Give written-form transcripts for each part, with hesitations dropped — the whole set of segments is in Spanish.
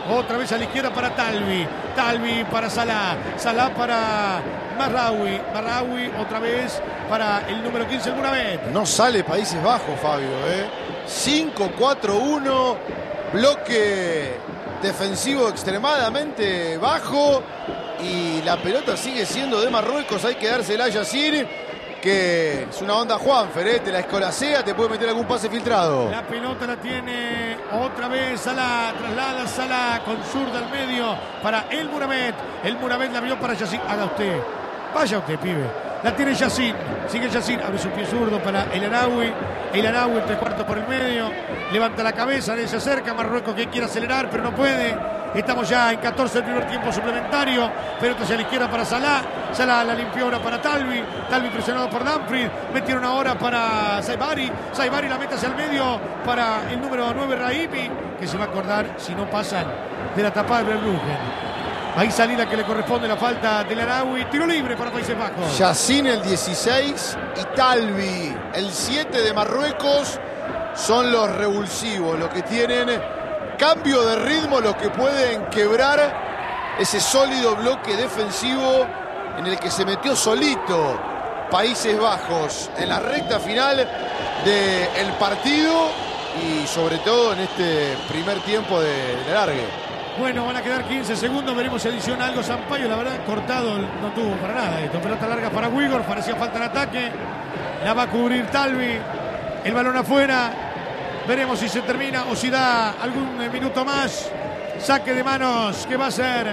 Otra vez a la izquierda para Talvi. Talvi para Salah. Salah para Marraoui. Marraoui otra vez para el número 15, el Mouravet. No sale Países Bajos, Fabio. 5-4-1. Bloque defensivo extremadamente bajo. Y la pelota sigue siendo de Marruecos. Hay que dársela a Yassine, que es una onda Juanfer, te la escolacea, te puede meter algún pase filtrado. La pelota la tiene otra vez Salah, traslada Salah con zurda al medio para el Mouravet. El Mouravet la abrió para Yassine. Haga usted, vaya usted, pibe. La tiene Yassine, sigue Yassine, abre su pie zurdo para El Araoui. El Araoui, 3/4 por el medio, levanta la cabeza, se acerca Marruecos, que quiere acelerar, pero no puede. Estamos ya en 14 del primer tiempo suplementario. Pelota hacia la izquierda para Salah. Salah la limpió ahora para Talvi. Talvi presionado por Dumfries. Metieron ahora para Saibari. Saibari la mete hacia el medio para el número 9, Raimi, que se va a acordar si no pasan de la tapada de Verbruggen. Ahí salida que le corresponde la falta del Araoui. Tiro libre para Países Bajos. Yassine el 16 y Talvi el 7 de Marruecos son los revulsivos, los que tienen cambio de ritmo, los que pueden quebrar ese sólido bloque defensivo en el que se metió solito Países Bajos en la recta final del partido y sobre todo en este primer tiempo de largue. Bueno, van a quedar 15 segundos, veremos si adiciona algo Sampaio. La verdad, cortado no tuvo para nada esto. Pelota larga para Uyghur, parecía falta de ataque. La va a cubrir Talvi. El balón afuera. Veremos si se termina o si da algún minuto más. Saque de manos que va a ser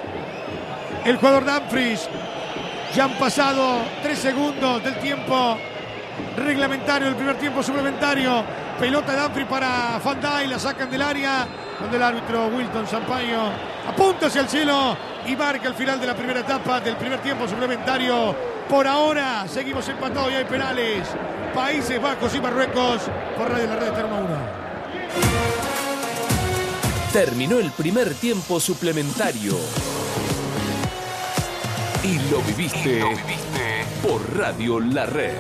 el jugador Dumfries. Ya han pasado 3 segundos del tiempo reglamentario, del primer tiempo suplementario. Pelota de Dumfries para Van Dijk, la sacan del área, donde el árbitro Wilton Sampaio apunta hacia el cielo y marca el final de la primera etapa del primer tiempo suplementario. Por ahora seguimos empatados y hay penales. Países Bajos y Marruecos. Por Radio La Red está 1-1. Terminó el primer tiempo suplementario. Y lo viviste por Radio La Red.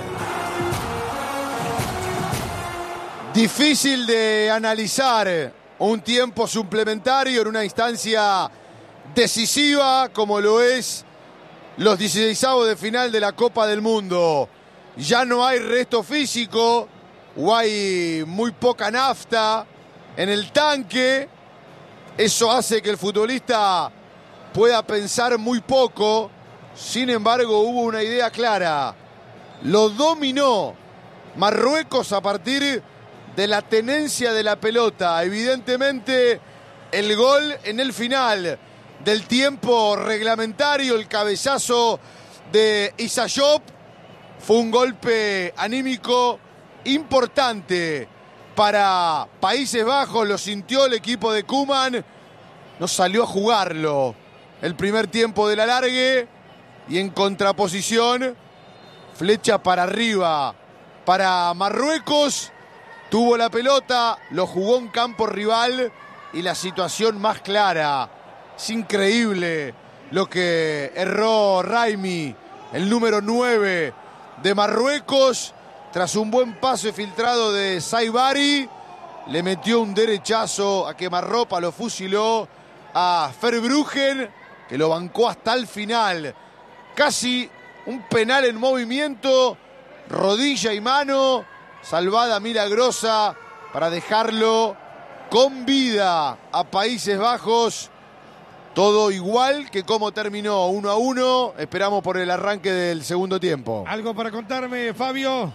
Difícil de analizar un tiempo suplementario en una instancia decisiva como lo es los 16avos de final de la Copa del Mundo. Ya no hay resto físico o hay muy poca nafta en el tanque. Eso hace que el futbolista pueda pensar muy poco. Sin embargo, hubo una idea clara. Lo dominó Marruecos a partir de la tenencia de la pelota. Evidentemente, el gol en el final del tiempo reglamentario, el cabezazo de Isayop, fue un golpe anímico importante para Países Bajos. Lo sintió el equipo de Koeman. No salió a jugarlo el primer tiempo del alargue. Y en contraposición, flecha para arriba para Marruecos. Tuvo la pelota, lo jugó en campo rival y la situación más clara. Es increíble lo que erró Raimi, el número 9 de Marruecos. Tras un buen pase filtrado de Saibari, le metió un derechazo a quemarropa, lo fusiló a Verbruggen, que lo bancó hasta el final. Casi un penal en movimiento, rodilla y mano, salvada milagrosa para dejarlo con vida a Países Bajos. Todo igual que como terminó, 1-1. Esperamos por el arranque del segundo tiempo. ¿Algo para contarme, Fabio?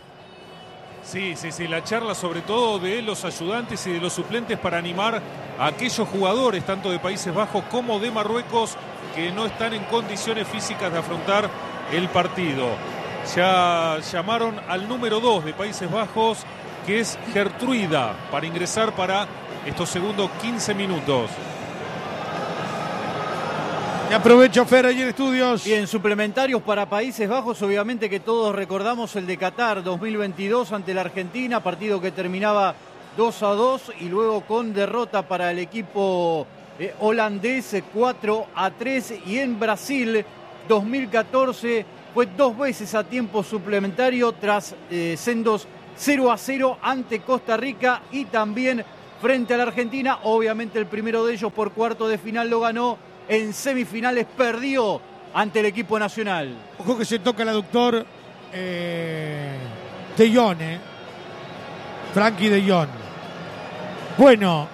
Sí, la charla sobre todo de los ayudantes y de los suplentes para animar a aquellos jugadores, tanto de Países Bajos como de Marruecos, que no están en condiciones físicas de afrontar el partido. Ya llamaron al número 2 de Países Bajos, que es Gertruida, para ingresar para estos segundos 15 minutos. Y aprovecho, Fer, allí en estudios. Bien, suplementarios para Países Bajos, obviamente que todos recordamos el de Qatar 2022 ante la Argentina, partido que terminaba 2-2 y luego con derrota para el equipo holandés 4-3, y en Brasil 2014 fue 2 veces a tiempo suplementario tras sendos 0-0 ante Costa Rica, y también frente a la Argentina. Obviamente el primero de ellos por cuarto de final lo ganó. En semifinales perdió ante el equipo nacional. Ojo que se toca el aductor de Jong, Frankie de Jong. Bueno,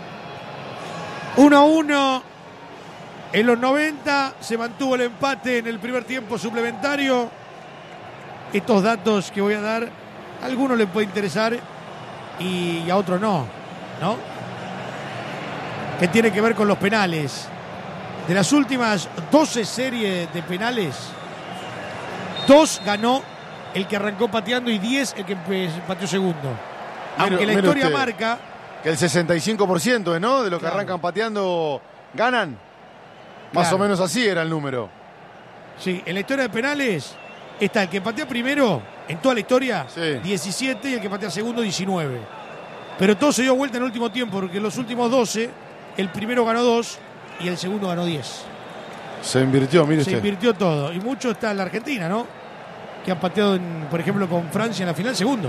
1-1 en los 90, se mantuvo el empate en el primer tiempo suplementario. Estos datos que voy a dar, a algunos les puede interesar y a otros no, ¿no? Que tiene que ver con los penales. De las últimas 12 series de penales, 2 ganó el que arrancó pateando y 10 el que pateó segundo. Aunque la historia marca que el 65%, ¿no?, de los que arrancan pateando ganan. Más o menos así era el número. Sí, en la historia de penales está el que patea primero, en toda la historia, 17, y el que patea segundo, 19. Pero todo se dio vuelta en el último tiempo, porque en los últimos 12, el primero ganó 2 y el segundo ganó 10. Se invirtió, mire usted. Se invirtió todo. Y mucho está en la Argentina, ¿no? Que han pateado, por ejemplo, con Francia en la final, segundo.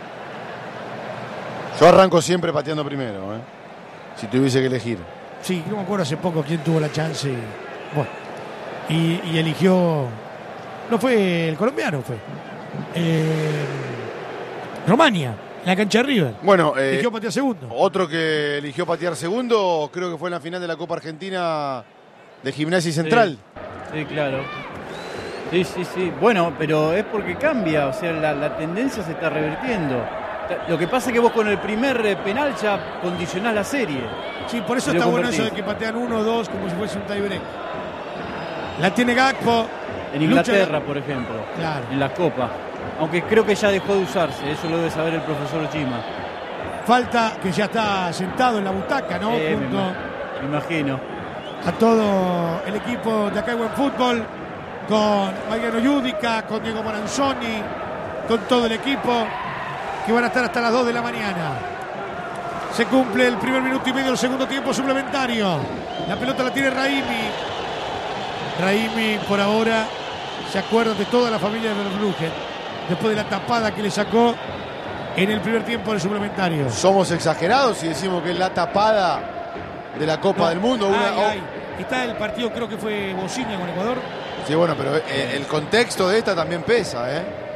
Yo arranco siempre pateando primero, si tuviese que elegir. Sí, no me acuerdo hace poco quién tuvo la chance. Bueno, y eligió... No fue el colombiano, fue Romania, en la cancha de River. Bueno, eligió patear segundo. Otro que eligió patear segundo, creo que fue en la final de la Copa Argentina de Gimnasia y Central. Sí, claro. Sí. Bueno, pero es porque cambia, o sea, la tendencia se está revirtiendo. Lo que pasa es que vos con el primer penal ya condicionás la serie. Sí, por eso está bueno eso de que patean 1 o 2 como si fuese un tiebreak. La tiene Gakpo. En Inglaterra, por ejemplo. Claro. En la Copa. Aunque creo que ya dejó de usarse, eso lo debe saber el profesor Chima. Falta que ya está sentado en la butaca, ¿no? Junto me imagino. A todo el equipo de acá en Buen Fútbol, con Mariano Yudica, con Diego Moranzoni, con todo el equipo, que van a estar hasta las 2 de la mañana. Se cumple el primer minuto y medio del segundo tiempo suplementario. La pelota la tiene Raimi. Raimi, por ahora, se acuerda de toda la familia de Verbruggen, después de la tapada que le sacó en el primer tiempo del suplementario. Somos exagerados si decimos que es la tapada de la Copa del Mundo. Está el partido, creo que fue Bosnia con Ecuador. Sí, bueno, pero el contexto de esta también pesa,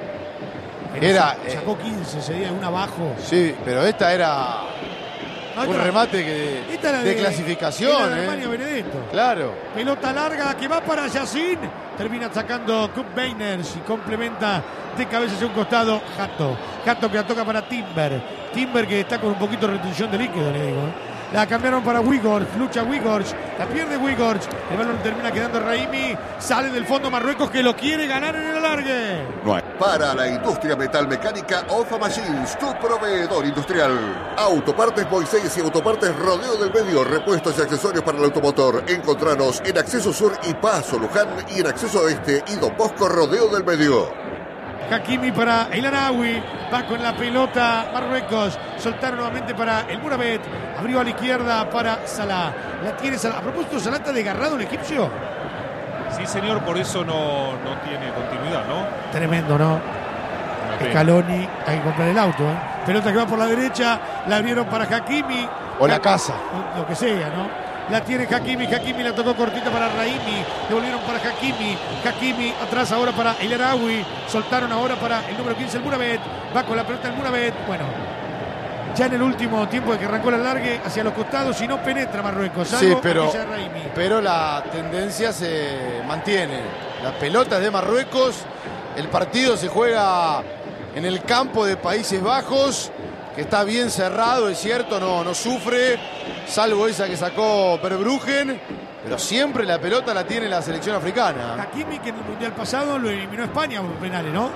Sacó 15 ese día, un abajo. Sí, pero esta era un remate de clasificación. Era de Alemania Benedetto. Claro. Pelota larga que va para Yacine. Termina sacando Kurt Beiners y complementa de cabeza hacia un costado Hato que la toca para Timber que está con un poquito de retención de líquido, le digo. La cambiaron para Wigorz, lucha Wigorz, la pierde Wigorz, el balón termina quedando Raimi, sale del fondo Marruecos que lo quiere ganar en el alargue. Para la industria metalmecánica, OFA Machines, tu proveedor industrial. Autopartes Moisés y Autopartes Rodeo del Medio, repuestos y accesorios para el automotor. Encontranos en Acceso Sur y Paso Luján y en Acceso Oeste y Don Bosco Rodeo del Medio. Hakimi para El Araoui, va con la pelota Marruecos, soltaron nuevamente para el Murabet, abrió a la izquierda para Salah, la tiene Salah. A propósito, Salah está desgarrado el egipcio. Sí, señor, por eso no tiene continuidad, ¿no? Tremendo, ¿no? Scaloni, hay que comprar el auto, Pelota que va por la derecha, la abrieron para Hakimi. O la casa. Lo que sea, ¿no? La tiene Hakimi la tocó cortita para Raimi, devolvieron para Hakimi atrás ahora para El Araoui, soltaron ahora para el número 15 el Murabet, va con la pelota el Murabet, bueno, ya en el último tiempo de que arrancó el alargue hacia los costados y no penetra Marruecos, sí, pero la tendencia se mantiene, la pelota es de Marruecos, el partido se juega en el campo de Países Bajos, que está bien cerrado, es cierto, no sufre, salvo esa que sacó Verbruggen, pero siempre la pelota la tiene la selección africana. Hakimi, que en el Mundial pasado lo eliminó España por penales, ¿no?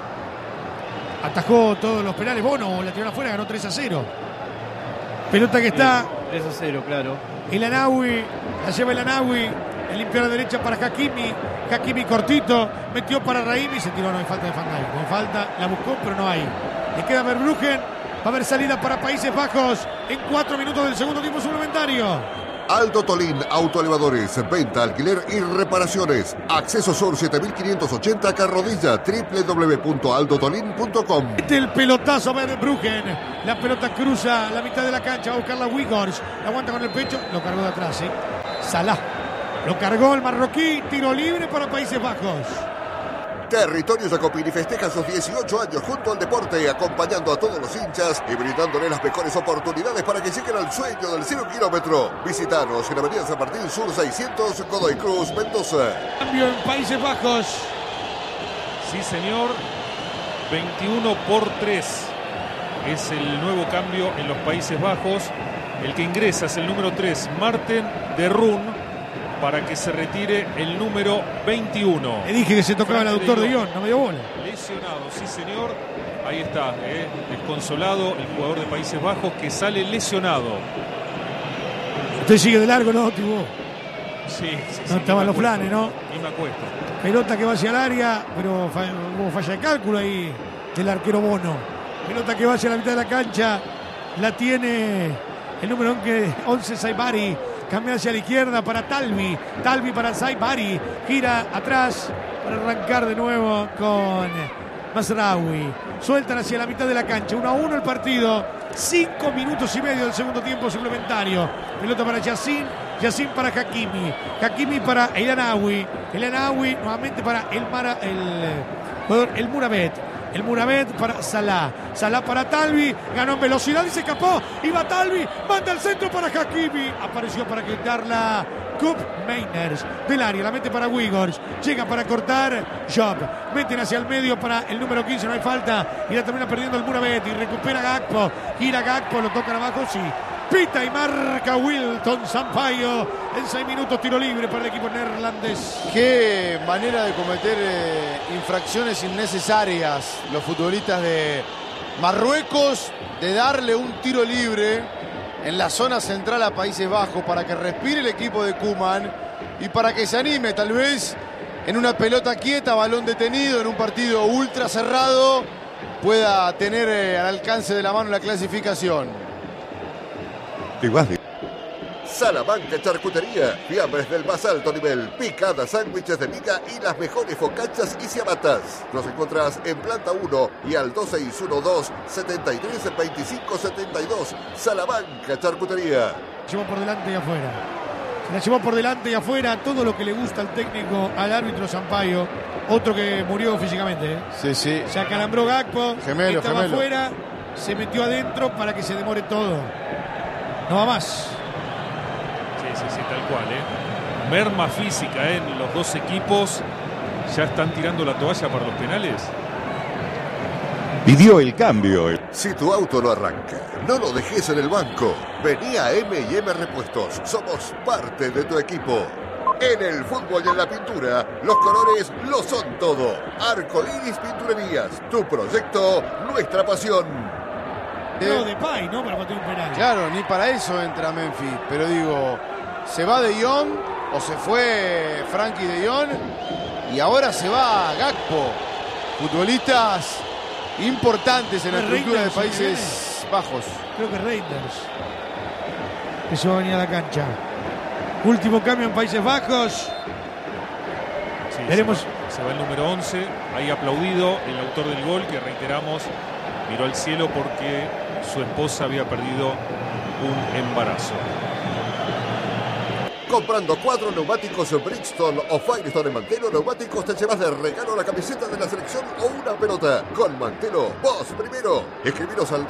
Atajó todos los penales, Bono la tiró afuera, ganó 3-0. Pelota que está 3-0, claro. El Araoui, la lleva el Araoui, el limpió a la derecha para Hakimi cortito, metió para Raimi, se tiró, no hay falta de Van Dijk, no hay falta, la buscó pero no hay. Le queda Verbruggen. Va a haber salida para Países Bajos en 4 minutos del segundo tiempo suplementario. Aldo Tolín Autoelevadores, venta, alquiler y reparaciones. Acceso Sur 7580 Carrodilla, www.aldotolin.com. El pelotazo a ver Bruggen. La pelota cruza la mitad de la cancha. Va a buscar la Wigors. La aguanta con el pecho. Lo cargó de atrás, Salah. Lo cargó el marroquí. Tiro libre para Países Bajos. Territorio Jacopini festeja sus 18 años junto al deporte, acompañando a todos los hinchas y brindándole las mejores oportunidades para que lleguen al sueño del 0 kilómetro. Visítanos en Avenida San Martín Sur 600, Godoy Cruz, Mendoza. Cambio en Países Bajos. Sí, señor. 21-3 es el nuevo cambio en los Países Bajos. El que ingresa es el número 3, Marten de Roon, para que se retire el número 21. Le dije que se tocaba el aductor de Ion, no me dio bola. Lesionado, sí señor. Ahí está, desconsolado el jugador de Países Bajos que sale lesionado. Usted sigue de largo, ¿no, Tibó? Sí. No estaban los planes, ¿no? Y me acuesto. Pelota que va hacia el área, pero hubo falla de cálculo ahí del arquero Bono. Pelota que va hacia la mitad de la cancha. La tiene el número 11, Saibari. Cambia hacia la izquierda para Talvi. Talvi para Saibari. Gira atrás para arrancar de nuevo con Mazraoui. Sueltan hacia la mitad de la cancha. 1-1 el partido. 5 minutos y medio del segundo tiempo suplementario. Pelota para Yacine. Yacine para Hakimi. Hakimi para El Anaoui. El Anaoui nuevamente para el Murabet. El Murabet para Salah. Salah para Talvi. Ganó en velocidad y se escapó. Iba Talvi. Manda el centro para Hakimi. Apareció para quitarla Kup Meiners. Del área. La mete para Wigors. Llega para cortar Job. Meten hacia el medio para el número 15. No hay falta. Y la termina perdiendo el Murabet. Y recupera Gakpo. Gira Gakpo. Lo tocan abajo. Sí. Pita y marca Wilton Sampaio. En 6 minutos tiro libre para el equipo neerlandés. Qué manera de cometer infracciones innecesarias los futbolistas de Marruecos, de darle un tiro libre en la zona central a Países Bajos para que respire el equipo de Koeman y para que se anime tal vez en una pelota quieta, balón detenido, en un partido ultra cerrado, pueda tener al alcance de la mano la clasificación. Salamanca Charcutería, fiambres del más alto nivel, picadas, sándwiches de miga y las mejores focachas y ciabatas. Nos encontrás en planta 1 y al 2612-732572. Salamanca Charcutería. Llevó por delante y afuera. Se la llevó por delante y afuera. Todo lo que le gusta al técnico, al árbitro Sampaio. Otro que murió físicamente. Sí. Se acalambró Gakpo. Gemelo. Afuera. Se metió adentro para que se demore todo. No va más. Sí, tal cual, merma física en los dos equipos. Ya están tirando la toalla para los penales. Pidió el cambio. Si tu auto no arranca, no lo dejes en el banco. Vení a M&M Repuestos. Somos parte de tu equipo. En el fútbol y en la pintura, los colores lo son todo. Arcoiris Pinturerías. Tu proyecto, nuestra pasión. No, de Pay, ¿no? Para bater un penal. Claro, ni para eso entra Memphis. Pero digo, se va De Jong o se fue Frankie De Jong y ahora se va Gakpo. Futbolistas importantes en la estructura de Países Bajos. Creo que Reinders. Eso va a venir a la cancha. Último cambio en Países Bajos. Sí, veremos. Se va el número 11. Ahí aplaudido el autor del gol, que reiteramos, miró al cielo porque su esposa había perdido un embarazo. Comprando 4 neumáticos Bridgestone o Firestone en Mantelo Neumáticos, te llevas de regalo la camiseta de la selección o una pelota. Con Mantelo, vos primero. Escribiros al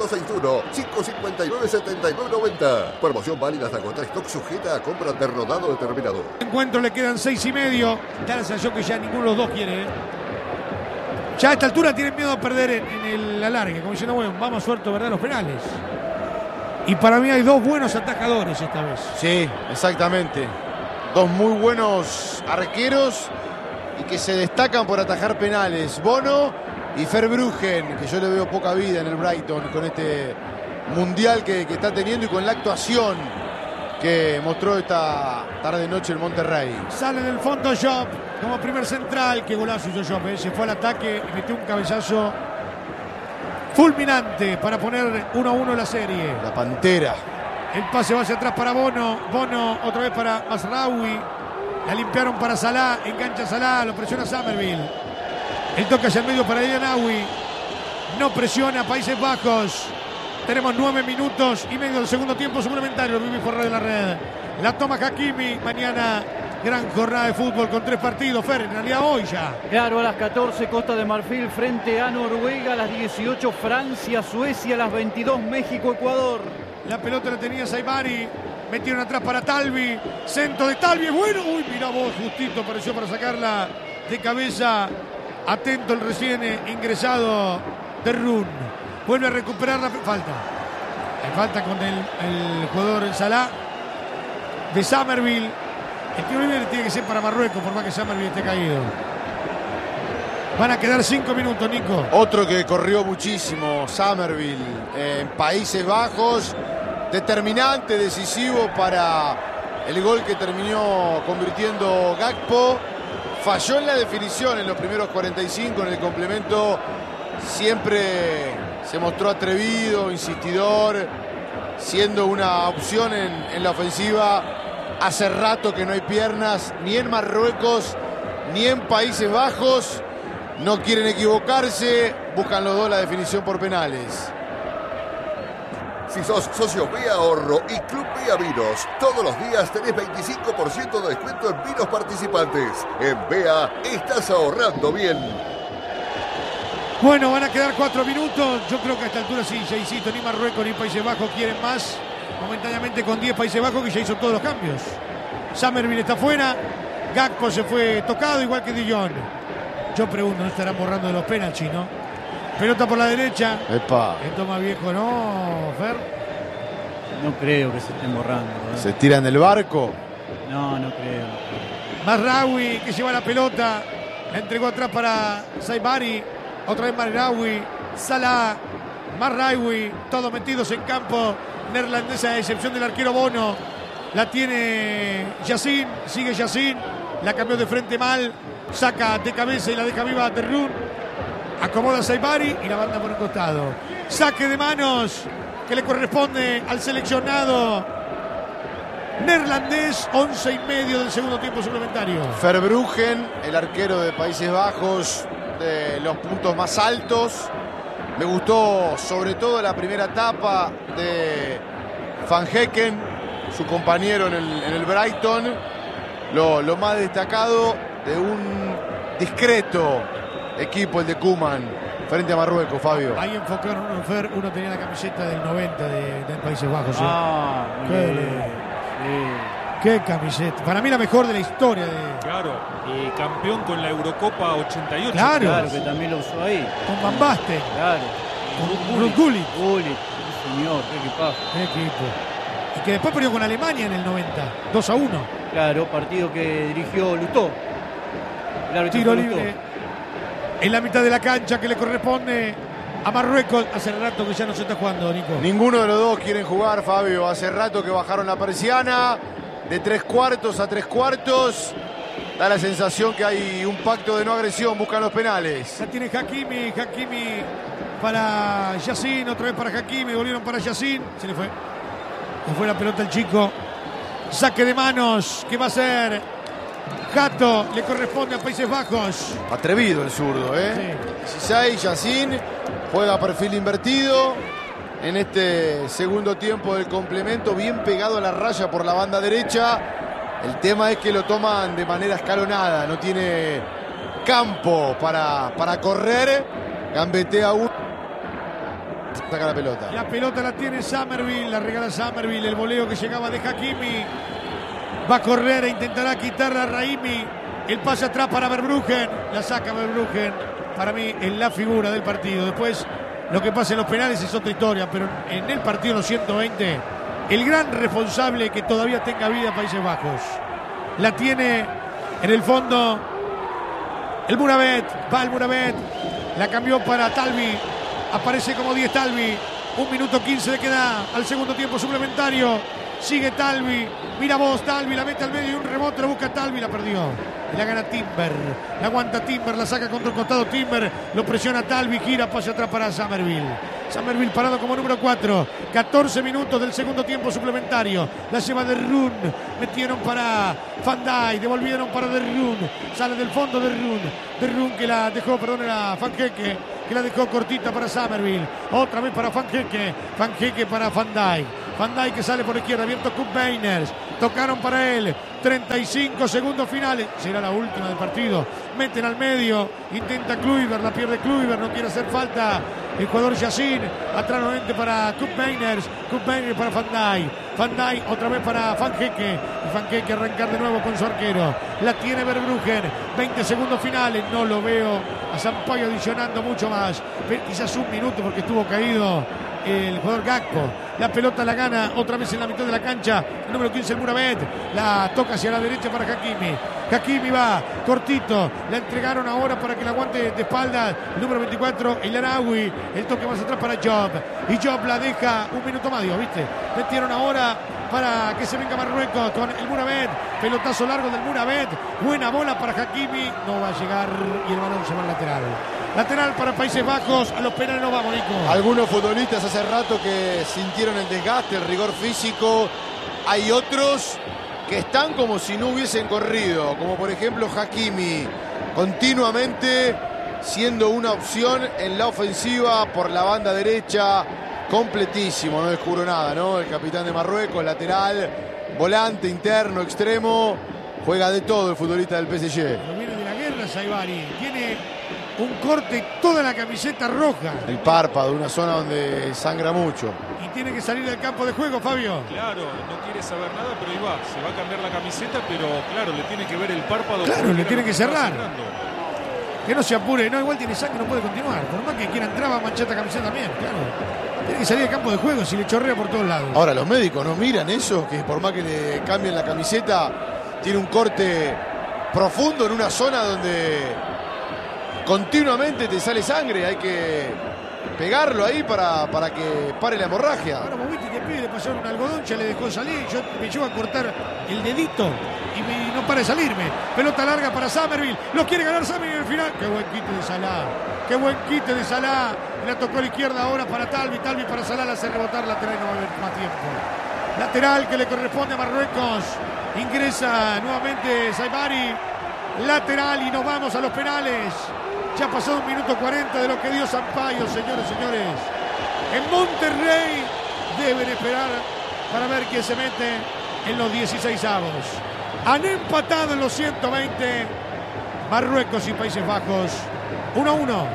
261-559-7990. Promoción válida hasta agotar stock, sujeta a compra de rodado determinado. Encuentro le quedan 6:30. Da la sensación que ya ninguno de los dos quiere. Ya a esta altura tienen miedo a perder en el alargue. Como diciendo, bueno, vamos suelto, ¿verdad? Los penales. Y para mí hay dos buenos atajadores esta vez. Sí, exactamente. Dos muy buenos arqueros y que se destacan por atajar penales. Bono y Verbruggen, que yo le veo poca vida en el Brighton con este mundial que está teniendo y con la actuación que mostró esta tarde-noche el Monterrey. Sale del fondo Job como primer central. Qué golazo hizo Job, Se fue al ataque y metió un cabezazo fulminante para poner 1-1 la serie. La Pantera. El pase va hacia atrás para Bono. Bono otra vez para Masraoui. La limpiaron para Salah. Engancha Salah. Lo presiona Summerville. El toque hacia el medio para Elianawi. No presiona Países Bajos. Tenemos 9 minutos y medio del segundo tiempo suplementario. Lo vimos por Radio La Red. La toma Hakimi. Mañana gran jornada de fútbol con 3 partidos. Fer, en realidad hoy ya. Claro, a las 14 Costa de Marfil frente a Noruega. A las 18 Francia, Suecia. A las 22 México, Ecuador. La pelota la tenía Saibari. Metieron atrás para Talvi. Centro de Talvi. Bueno. Uy, mirá vos, justito apareció para sacarla de cabeza. Atento el recién ingresado de Run. Vuelve a recuperar la falta. Hay falta con el jugador Salah de Summerville. El tiro libre tiene que ser para Marruecos, por más que Summerville esté caído. Van a quedar 5 minutos, Nico. Otro que corrió muchísimo, Summerville, en Países Bajos. Determinante, decisivo para el gol que terminó convirtiendo Gakpo. Falló en la definición en los primeros 45, en el complemento siempre se mostró atrevido, insistidor, siendo una opción en la ofensiva. Hace rato que no hay piernas, ni en Marruecos, ni en Países Bajos. No quieren equivocarse, buscan los dos la definición por penales. Si sos socio Vía Ahorro y Club Vía Vinos, todos los días tenés 25% de descuento en vinos participantes. En Vea estás ahorrando bien. Bueno, van a quedar 4 minutos. Yo creo que a esta altura sí, ya insisto, ni Marruecos ni Países Bajos quieren más. Momentáneamente con 10 Países Bajos que ya hizo todos los cambios. Summerville está fuera. Gakpo se fue tocado, igual que De Jong. Yo pregunto, ¿no estarán borrando de los penaltis, no? Pelota por la derecha. Epa. Esto más viejo, ¿no, Fer? No creo que se estén borrando. Se tiran del barco. No creo. Masraoui que lleva la pelota. La entregó atrás para Saibari. Otra vez Masraoui. Salah. Masraoui. Todos metidos en campo neerlandesa, a excepción del arquero Bono. La tiene Yacine. Sigue Yacine. La cambió de frente mal. Saca de cabeza y la deja viva a Terrún. Acomoda a Saibari y la banda por el costado. Saque de manos que le corresponde al seleccionado neerlandés. 11 y medio del segundo tiempo suplementario. Verbruggen, el arquero de Países Bajos, de los puntos más altos. Me gustó sobre todo la primera etapa de Van Hecken, su compañero en el Brighton. Lo más destacado de un discreto equipo, el de Koeman, frente a Marruecos, Fabio. Ahí enfocaron uno tenía la camiseta del 90 de Países Bajos. Qué camiseta. Para mí la mejor de la historia. Claro, y campeón con la Eurocopa 88. Claro, que también lo usó ahí. Con Van Basten. Claro. Con Ruud Gullit. Señor, qué equipazo. Qué equipo. Y que después perdió con Alemania en el 90. 2-1. Claro, partido que dirigió Lutó. Tiro libre en la mitad de la cancha que le corresponde a Marruecos. Hace rato que ya no se está jugando, Nico. Ninguno de los dos quieren jugar, Fabio. Hace rato que bajaron la persiana de 3/4 a 3/4. Da la sensación que hay un pacto de no agresión. Buscan los penales. Ya tiene Hakimi para Yacine, otra vez para Hakimi. Volvieron para Yacine. Se le fue. Le fue la pelota al chico. Saque de manos. ¿Qué va a hacer? Gato, le corresponde a Países Bajos. Atrevido el zurdo, ¿eh? Sí. 16, Yacine juega perfil invertido en este segundo tiempo del complemento, bien pegado a la raya por la banda derecha. El tema es que lo toman de manera escalonada, no tiene campo para correr. Gambetea uno, saca la pelota. La pelota la tiene Summerville, la regala Summerville, el voleo que llegaba de Hakimi. Va a correr e intentará quitarla a Raimi. El pase atrás para Verbruggen. La saca Verbruggen. Para mí es la figura del partido. Después lo que pasa en los penales es otra historia. Pero en el partido en los 120, el gran responsable que todavía tenga vida Países Bajos. La tiene en el fondo el Muravet. Va el Muravet. La cambió para Talvi. Aparece como 10 Talvi. 1 minuto 15 de queda al segundo tiempo suplementario. Sigue Talvi. Mira vos, Talvi la mete al medio y un rebote lo busca Talvi, la perdió. Y la gana Timber. La aguanta Timber, la saca contra el costado Timber. Lo presiona Talvi, gira, pase atrás para Summerville. Summerville parado como número 4. 14 minutos del segundo tiempo suplementario. La lleva de Run. Metieron para Van Dijk. Devolvieron para de Run. Sale del fondo de Run. De Run que la dejó, perdón, era Van Hecke, que la dejó cortita para Summerville. Otra vez para Van Hecke. Van Hecke para Van Dijk. Van Dijk que sale por izquierda, abierto Kuk Beiners. Tocaron para él. 35 segundos finales. Será la última del partido. Meten al medio. Intenta Kluivert, la pierde Kluivert. No quiere hacer falta el jugador Yacine. Atrás nuevamente para Kuk Beiners. Kuk Beiners para Van Dijk. Van Dijk otra vez para Van Hecke. Y Van Hecke arrancar de nuevo con su arquero. La tiene Verbruggen. 20 segundos finales. No lo veo a Sampaio adicionando mucho más. Quizás un minuto porque estuvo caído el jugador Gakpo. La pelota la gana otra vez en la mitad de la cancha. El número 15, el Muravet. La toca hacia la derecha para Hakimi. Hakimi va cortito. La entregaron ahora para que la aguante de espaldas. El número 24, el Arawi. El toque más atrás para Job. Y Job la deja un minuto más, digo, ¿viste? Metieron ahora para que se venga Marruecos con el Muravet. Pelotazo largo del Muravet. Buena bola para Hakimi. No va a llegar y el balón se va al lateral. Lateral para Países Bajos. A los penales no vamos, Nico. Algunos futbolistas hace rato que sintieron el desgaste, el rigor físico. Hay otros que están como si no hubiesen corrido, como por ejemplo Hakimi, continuamente siendo una opción en la ofensiva por la banda derecha, completísimo, no descubro nada, ¿no? El capitán de Marruecos, lateral, volante, interno, extremo, juega de todo el futbolista del PSG. Pero viene de la guerra Saibari, tiene un corte toda la camiseta roja. El párpado, una zona donde sangra mucho. Y tiene que salir del campo de juego, Fabio. Claro, no quiere saber nada, pero ahí va. Se va a cambiar la camiseta, pero claro, le tiene que ver el párpado. Claro, le tiene que cerrar. Que no se apure, no, igual tiene sangre, no puede continuar. Por más que quiera entrar, va a manchar esta camiseta también, claro. Tiene que salir del campo de juego, si le chorrea por todos lados. Ahora, los médicos no miran eso, que por más que le cambien la camiseta, tiene un corte profundo en una zona donde continuamente te sale sangre. Hay que pegarlo ahí para que pare la hemorragia. Ahora vos viste que el pibe le pasaron un algodón, ya le dejó salir. Yo me llevo a cortar el dedito y no para de salirme. Pelota larga para Summerville. Lo quiere ganar Summerville en el final. Qué buen quite de Salah. Qué buen quite de Salah. La tocó a la izquierda ahora para Talvi. Talvi para Salah. La hace rebotar lateral y no va a haber más tiempo. Lateral que le corresponde a Marruecos. Ingresa nuevamente Saibari. Lateral y nos vamos a los penales. Ya ha pasado 1 minuto 40 de lo que dio Sampaio, señores, señores. En Monterrey deben esperar para ver quién se mete en los 16avos. Han empatado en los 120 Marruecos y Países Bajos. 1-1.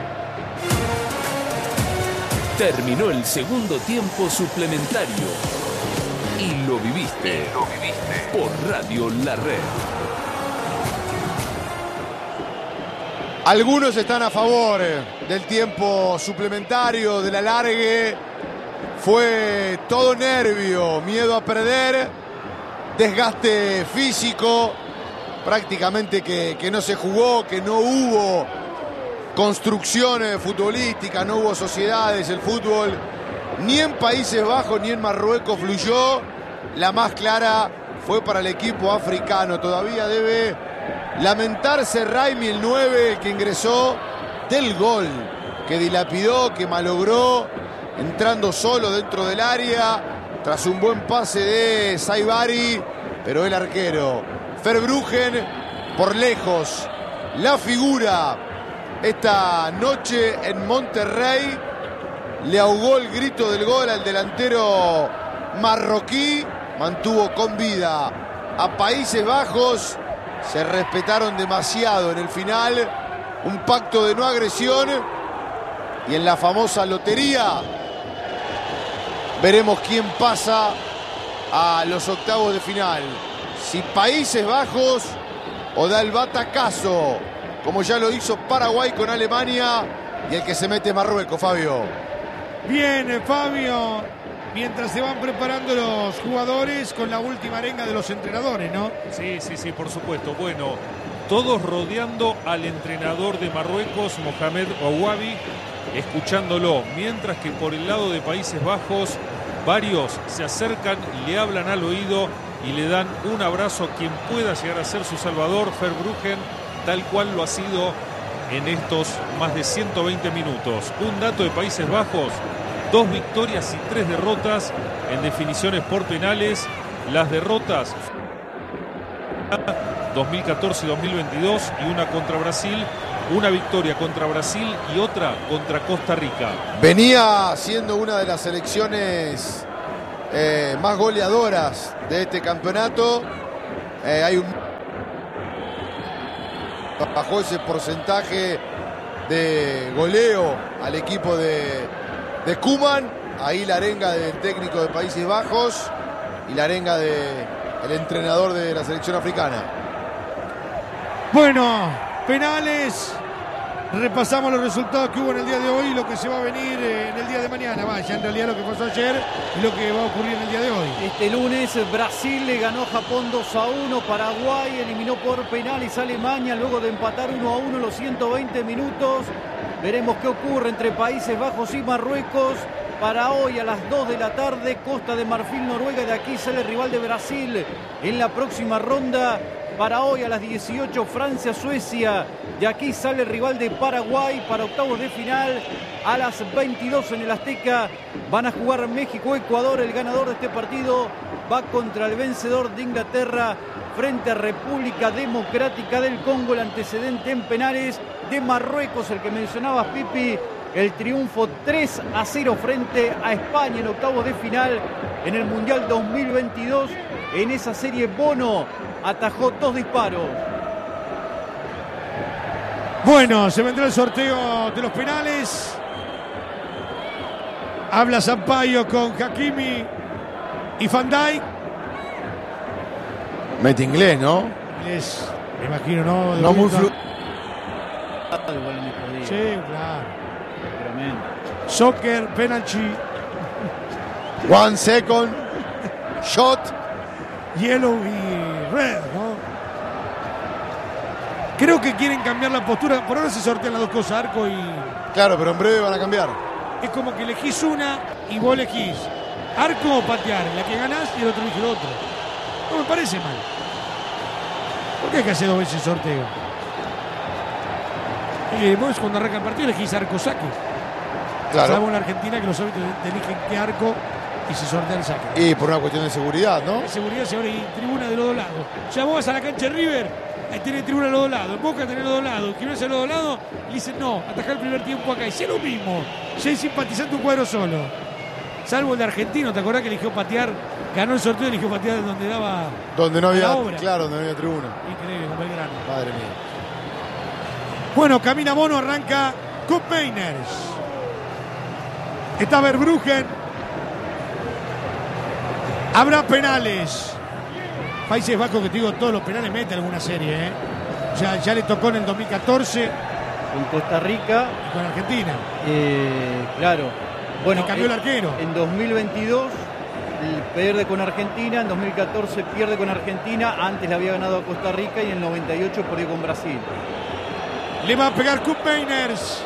Terminó el segundo tiempo suplementario. Y lo viviste. Por Radio La Red. Algunos están a favor del tiempo suplementario, del alargue. Fue todo nervio, miedo a perder, desgaste físico, prácticamente que no se jugó, que no hubo construcciones futbolísticas, no hubo sociedades, el fútbol ni en Países Bajos ni en Marruecos fluyó. La más clara fue para el equipo africano. Todavía debe lamentarse Raimi, el 9, el que ingresó, del gol que dilapidó, que malogró, entrando solo dentro del área tras un buen pase de Saibari, pero el arquero Verbruggen, por lejos la figura esta noche en Monterrey, le ahogó el grito del gol al delantero marroquí, mantuvo con vida a Países Bajos. Se respetaron demasiado en el final, un pacto de no agresión, y en la famosa lotería veremos quién pasa a los octavos de final. Si Países Bajos o da el batacazo, como ya lo hizo Paraguay con Alemania, y el que se mete Marruecos, Fabio. Bien, Fabio. Mientras se van preparando los jugadores con la última arenga de los entrenadores, ¿no? Sí, por supuesto. Bueno, todos rodeando al entrenador de Marruecos, Mohamed Ouabi, escuchándolo. Mientras que por el lado de Países Bajos, varios se acercan, le hablan al oído y le dan un abrazo a quien pueda llegar a ser su salvador, Verbruggen, tal cual lo ha sido en estos más de 120 minutos. Un dato de Países Bajos: 2 victorias y 3 derrotas en definiciones por penales. Las derrotas 2014 y 2022 y una contra Brasil, una victoria contra Brasil y otra contra Costa Rica. Venía siendo una de las selecciones más goleadoras de este campeonato. Bajó ese porcentaje de goleo al equipo de Koeman. Ahí la arenga del técnico de Países Bajos y la arenga del entrenador de la selección africana. Bueno, penales. Repasamos los resultados que hubo en el día de hoy y lo que se va a venir en el día de mañana. Vaya, en realidad lo que pasó ayer y lo que va a ocurrir en el día de hoy. Este lunes Brasil le ganó a Japón 2-1, Paraguay eliminó por penales a Alemania luego de empatar 1-1 los 120 minutos. Veremos qué ocurre entre Países Bajos y Marruecos. Para hoy a las 2 de la tarde, Costa de Marfil, Noruega. De aquí sale el rival de Brasil en la próxima ronda. Para hoy a las 18, Francia, Suecia. De aquí sale el rival de Paraguay para octavos de final. A las 22 en el Azteca van a jugar México, Ecuador. El ganador de este partido va contra el vencedor de Inglaterra frente a República Democrática del Congo. El antecedente en penales de Marruecos, el que mencionabas, Pipi. El triunfo 3-0 frente a España en octavos de final en el Mundial 2022. En esa serie Bono atajó 2 disparos. Bueno, se vendrá el sorteo de los penales. Habla Sampaio con Hakimi y Van Dijk. Mete inglés, ¿no? Inglés, me imagino, ¿no? No muy Sí, claro. Soccer, penalty. 1 second. Shot. Yellow y red, ¿no? Creo que quieren cambiar la postura. Por ahora se sortean las dos cosas, arco y... Claro, pero en breve van a cambiar. Es como que elegís una y vos elegís arco o patear. La que ganás y el otro elige el otro. No me parece mal. ¿Por qué hay que hacer 2 veces el sorteo? Y vos cuando arranca el partido elegís arco saque. Claro. Salvo en la Argentina que los árbitros te eligen qué arco y se sortea el saque. Y por una cuestión de seguridad, ¿no? De seguridad se abre tribuna de los dos lados. O sea, vos vas a la cancha de River, ahí tenés tribuna de los dos lados. En Boca tenés los dos lados. ¿Quién es los dos lados? Le dicen no, atajar el primer tiempo acá. Y si es lo mismo, ya hay simpatizante un cuadro solo. Salvo el de Argentino, ¿te acordás que eligió patear? Ganó el sorteo y eligió patear donde daba. Donde no había, la obra. claro, donde no había tribuna. Increíble, con Belgrano. Madre mía. Bueno, camina Bono, arranca Koopmeiners. Está Verbruggen. Habrá penales. Países Bajos, que te digo, todos los penales mete alguna serie, ¿eh? Ya le tocó en el 2014. Con Costa Rica. Y con Argentina. Claro. Bueno, y cambió el arquero. En 2022 pierde con Argentina. En 2014 pierde con Argentina. Antes le había ganado a Costa Rica. Y en el 98 perdió con Brasil. Le va a pegar Koopmeiners.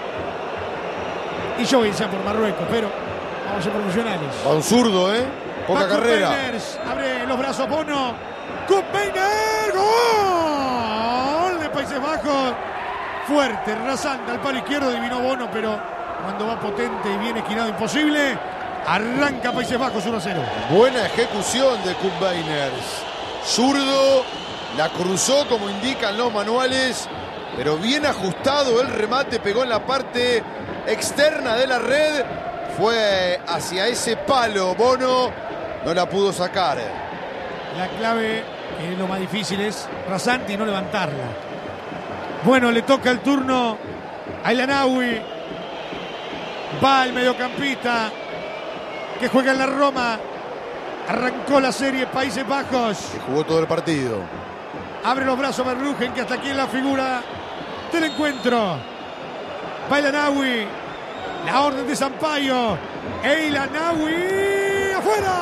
Y yo voy a iniciar por Marruecos, pero vamos a ser profesionales. Va un zurdo, ¿eh? Poca carrera. Abre los brazos Bono. Koopmeiners. Gol de Países Bajos. Fuerte, rasante al palo izquierdo. Adivinó Bono, pero cuando va potente y bien esquinado, imposible. Arranca Países Bajos 1-0. Buena ejecución de Koopmeiners. Zurdo, la cruzó como indican los manuales, pero bien ajustado el remate, pegó en la parte externa de la red. Fue hacia ese palo, Bono no la pudo sacar. La clave, que es lo más difícil, es rasante y no levantarla. Bueno, le toca el turno a El Anaoui. Va el mediocampista que juega en la Roma. Arrancó la serie Países Bajos. Que jugó todo el partido. Abre los brazos Verbruggen, que hasta aquí en la figura del encuentro. Va El Anaoui. La orden de Sampaio. El Anaoui afuera.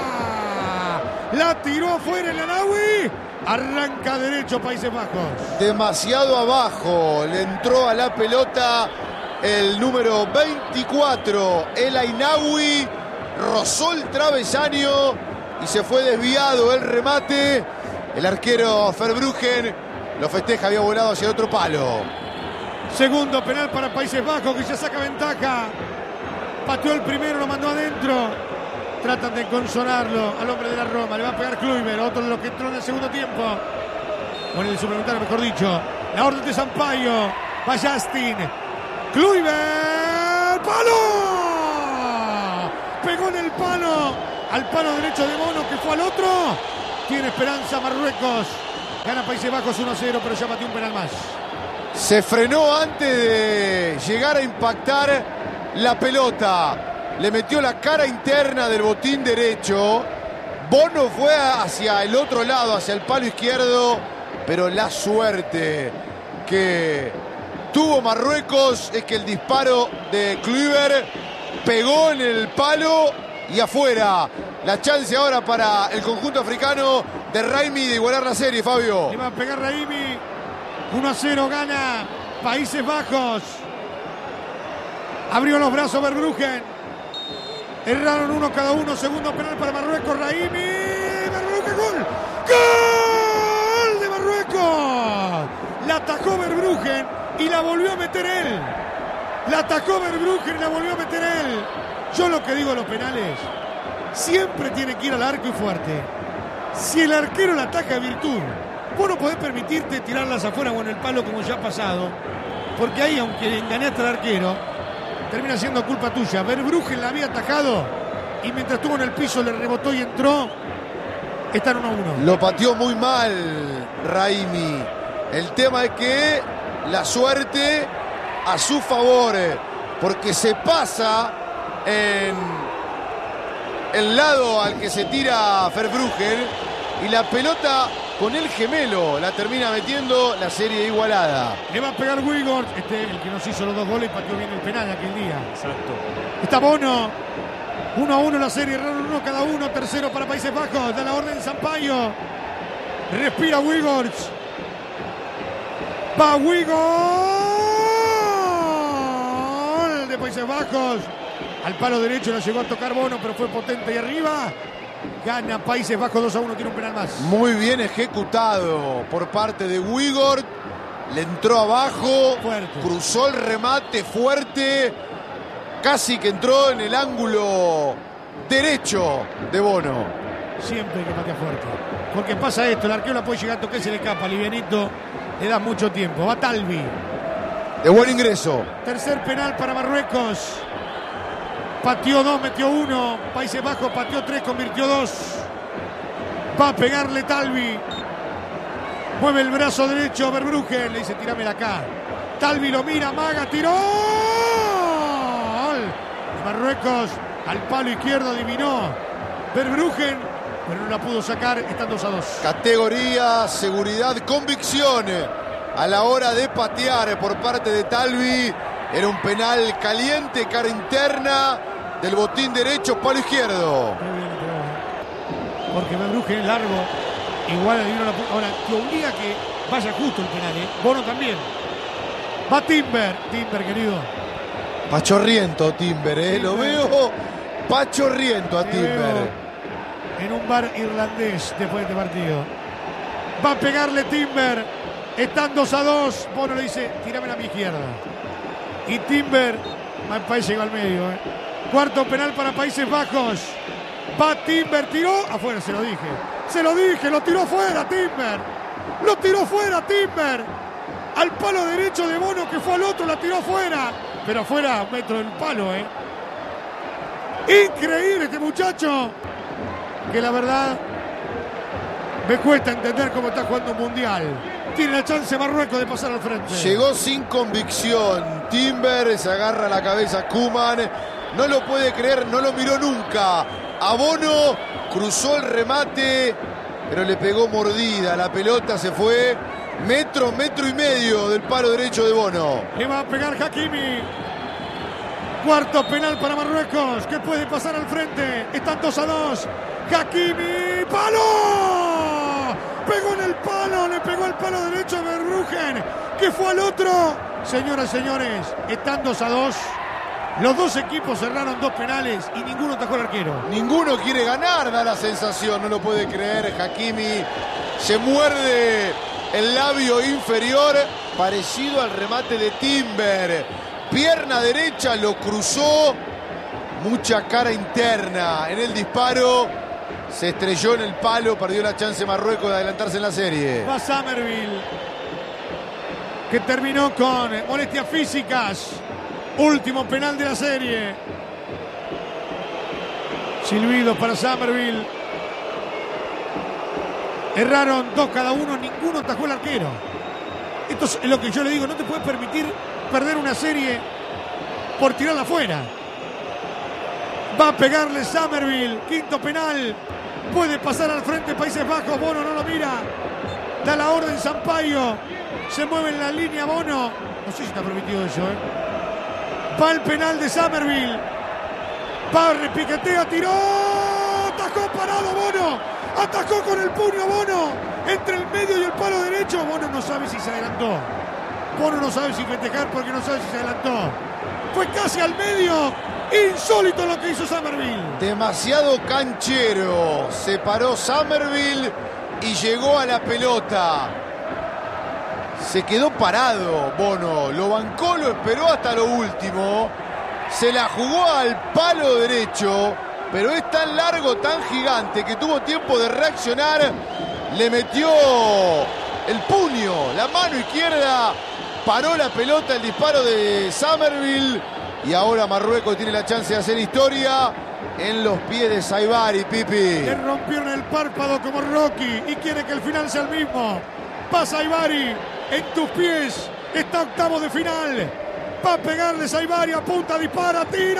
La tiró afuera El Anaoui. Arranca derecho Países Bajos. Demasiado abajo. Le entró a la pelota el número 24, El Anaoui. rozó el travesaño y se fue desviado el remate. El arquero Verbruggen lo festeja, había volado hacia el otro palo. Segundo penal para Países Bajos, que ya saca ventaja. Pateó el primero, lo mandó adentro. Tratan de consonarlo al hombre de la Roma. Le va a pegar Kluivert, otro de los que entró en el segundo tiempo. O en el suplementario, mejor dicho. La orden de Sampaio. Va Justin. Kluivert. ¡Palo! Pegó en el palo. Al palo derecho de Bono, que fue al otro. Tiene esperanza Marruecos. Gana Países Bajos 1-0, pero ya pateó un penal más. Se frenó antes de llegar a impactar la pelota. Le metió la cara interna del botín derecho. Bono fue hacia el otro lado, hacia el palo izquierdo. Pero la suerte que tuvo Marruecos es que el disparo de Kluivert pegó en el palo y afuera. La chance ahora para el conjunto africano de Raimi de igualar la serie, Fabio. Le va a pegar Raimi. 1-0 gana Países Bajos. Abrió los brazos Verbruggen. Erraron uno cada uno. Segundo penal para Marruecos. Raimi. Verbruggen, gol. ¡Gol de Marruecos! La atacó Verbruggen y la volvió a meter él. La atacó Verbruggen y la volvió a meter él. Yo lo que digo de los penales, siempre tiene que ir al arco y fuerte. Si el arquero la ataca a virtud, vos no podés permitirte tirarlas afuera o en el palo como ya ha pasado, porque ahí, aunque engañaste al arquero, termina siendo culpa tuya. Verbruggen la había atajado y mientras estuvo en el piso le rebotó y entró. Están 1-1. Lo pateó muy mal Raimi. El tema es que la suerte a su favor, porque se pasa en el lado al que se tira Verbruggen y la pelota con el gemelo la termina metiendo, la serie igualada. Le va a pegar Wigor, el que nos hizo los 2 goles y pateó bien el penal aquel día. Exacto. Está Bono. 1-1 la serie, erraron uno cada uno. Tercero para Países Bajos. Da la orden Sampaio. Respira Wigor. Va Wigor de Países Bajos. Al palo derecho la llegó a tocar Bono, pero fue potente y arriba. Gana Países Bajos 2-1, tiene un penal más. Muy bien ejecutado por parte de Wigor. Le entró abajo, fuerte. Cruzó el remate fuerte. Casi que entró en el ángulo derecho de Bono. Siempre hay que patear fuerte. Porque pasa esto, el arquero la puede llegar a tocar y se le escapa. Livianito, le da mucho tiempo. Va Talvi. De buen ingreso. Tercer penal para Marruecos. Pateó 2, metió 1. Países Bajos pateó 3, convirtió 2. Va a pegarle Talvi. Mueve el brazo derecho Verbruggen. Le dice, tirámela acá. Talvi lo mira, maga, tiró. Marruecos al palo izquierdo adivinó Verbruggen, pero no la pudo sacar. Están 2-2. Categoría, seguridad, convicción a la hora de patear por parte de Talvi. Era un penal caliente, cara interna del botín derecho, palo izquierdo. Porque Verbruggen es largo, igual adivino la puta. Ahora te obliga a que vaya justo el penal, ¿eh? Bono también. Va Timber, querido. Pachorriento Timber, ¿eh? Lo veo pachorriento a Timber. En un bar irlandés después de este partido. Va a pegarle Timber. Están 2-2. Bono le dice, tirame a mi izquierda. Y Timber, más país llegó al medio, ¿eh? Cuarto penal para Países Bajos. Va Timber, tiró. Afuera, se lo dije, lo tiró fuera Timber. Lo tiró fuera Timber. Al palo derecho de Bono, que fue al otro, la tiró fuera. Pero fuera, 1 metro del palo, ¿eh? Increíble este muchacho. Que la verdad me cuesta entender cómo está jugando un mundial. Tiene la chance Marruecos de pasar al frente. Llegó sin convicción. Timber se agarra la cabeza Koeman. No lo puede creer, no lo miró nunca. A Bono cruzó el remate, pero le pegó mordida. La pelota se fue metro y medio del palo derecho de Bono. Le va a pegar Hakimi. Cuarto penal para Marruecos, que puede pasar al frente. Están 2-2. Hakimi, ¡palo! Pegó en el palo, le pegó el palo derecho a Verbruggen, que fue al otro. Señoras y señores, están 2-2. Los dos equipos cerraron 2 penales y ninguno atajó al arquero. Ninguno quiere ganar, da la sensación, no lo puede creer. Hakimi se muerde el labio inferior, parecido al remate de Timber. Pierna derecha, lo cruzó. Mucha cara interna en el disparo. Se estrelló en el palo, perdió la chance Marruecos de adelantarse en la serie. Va Summerville, que terminó con molestias físicas. Último penal de la serie. Silbidos para Summerville. Erraron 2 cada uno, ninguno atajó el arquero. Esto es lo que yo le digo, no te puedes permitir perder una serie por tirarla afuera. Va a pegarle Summerville, quinto penal. Puede pasar al frente Países Bajos, Bono no lo mira. Da la orden Sampaio. Se mueve en la línea Bono. No sé si está permitido eso, Va el penal de Summerville. Va, repiquetea, tiró. Atajó parado Bono. Atajó con el puño Bono. Entre el medio y el palo derecho. Bono no sabe si se adelantó. Bono no sabe si festejar porque no sabe si se adelantó. Fue casi al medio. Insólito lo que hizo Summerville. Demasiado canchero. Se paró Summerville y llegó a la pelota. Se quedó parado Bono. Lo bancó, lo esperó hasta lo último. Se la jugó al palo derecho. Pero es tan largo, tan gigante, que tuvo tiempo de reaccionar. Le metió el puño, la mano izquierda. Paró la pelota, el disparo de Summerville. Y ahora Marruecos tiene la chance de hacer historia en los pies de Saibari, Pipi. Le rompieron el párpado como Rocky y quiere que el final sea el mismo. Va Saibari, en tus pies está octavo de final. Va a pegarle Saibari, apunta, dispara, tira.